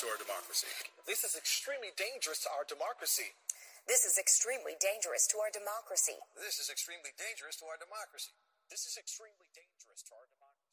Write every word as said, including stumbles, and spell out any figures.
to our democracy. This is extremely dangerous to our democracy. This is extremely dangerous to our democracy. This is extremely dangerous to our democracy. This is extremely dangerous to our democracy.